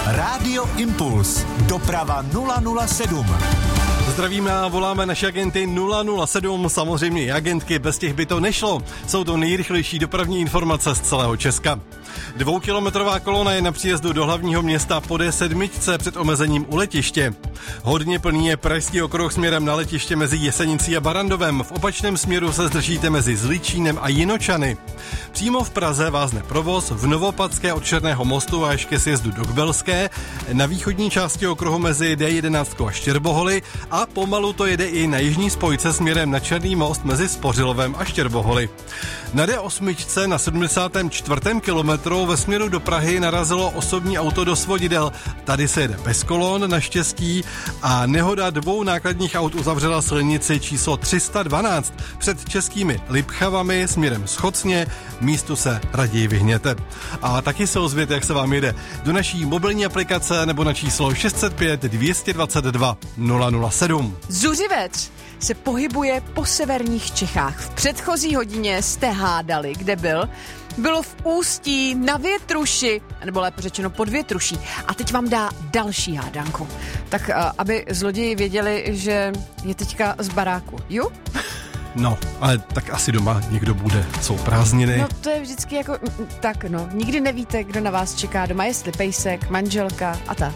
Rádio Impuls. Doprava 007. Zdravíme a voláme naše agenty 007, samozřejmě i agentky, bez těch by to nešlo. Jsou to nejrychlejší dopravní informace z celého Česka. 2kilometrová kolona je na příjezdu do hlavního města po D7 před omezením u letiště. Hodně plný je pražský okruh směrem na letiště mezi Jesenicí a Barrandovem. V opačném směru se zdržíte mezi Zličínem a Jinočany. Přímo v Praze vázne provoz v Novopadské od Černého mostu až ke sjezdu do Kbelské, na východní části okruhu mezi D11 a Štěrboholy a pomalu to jede i na jižní spojce směrem na Černý most mezi Spořilovem a Štěrboholy. Na D8 na 74. kilometru ve směru do Prahy narazilo osobní auto do svodidel. Tady se jede bez kolon naštěstí a nehoda dvou nákladních aut uzavřela silnici číslo 312 před českými Lipchavami směrem Schocně. Místu se raději vyhněte. A taky se ozvěte, jak se vám jede, do naší mobilní aplikace nebo na číslo 605 222 007. Zuřivec se pohybuje po severních Čechách. V předchozí hodině jste hádali, kde byl. Bylo v Ústí, na Větruši, nebo lépe řečeno pod Větruší. A teď vám dá další hádanku. Tak aby zloději věděli, že je teďka z baráku. Jo? No, ale tak asi doma někdo bude. Jsou prázdniny. No to je vždycky jako, tak no, nikdy nevíte, kdo na vás čeká doma, jestli pejsek, manželka a tak.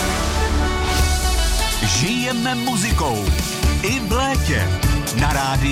Žijeme muzikou i v létě na rádiu